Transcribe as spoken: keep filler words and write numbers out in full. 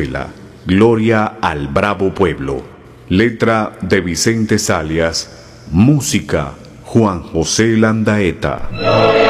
Venezuela. Gloria al bravo pueblo. Letra de Vicente Zalias. Música Juan José Landaeta.